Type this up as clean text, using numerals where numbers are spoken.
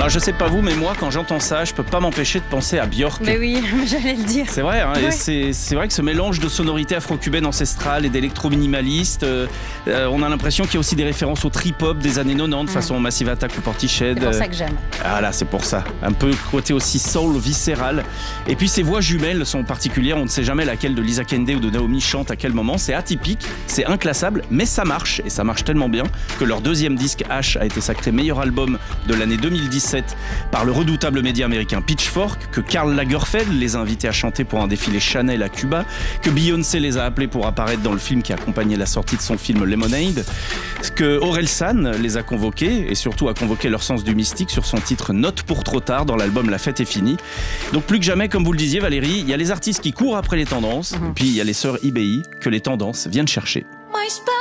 Alors je sais pas vous, mais moi quand j'entends ça, je peux pas m'empêcher de penser à Björk. Mais oui, j'allais le dire. C'est vrai, hein, Oui. et c'est vrai que ce mélange de sonorités afro-cubaines ancestrales et d'électro-minimalistes, on a l'impression qu'il y a aussi des références au trip-hop des années 90, façon Massive Attack ou Portishead. C'est pour ça que j'aime. Ah là, c'est pour ça. Un peu côté aussi soul, viscéral. Et puis ces voix jumelles sont particulières. On ne sait jamais laquelle de Lisa Kende ou de Naomi chante à quel moment. C'est atypique, c'est inclassable, mais ça marche. Et ça marche tellement bien que leur deuxième disque H a été sacré meilleur album de l'année 2017 par le redoutable média américain Pitchfork, que Karl Lagerfeld les a invités à chanter pour un défilé Chanel à Cuba, que Beyoncé les a appelés pour apparaître dans le film qui accompagnait la sortie de son film Lemonade, que Orelsan les a convoqués et surtout a convoqué leur sens du mystique sur son titre Note pour trop tard dans l'album La fête est finie. Donc plus que jamais, comme vous le disiez Valérie, il y a les artistes qui courent après les tendances, puis il y a les sœurs IBI que les tendances viennent chercher.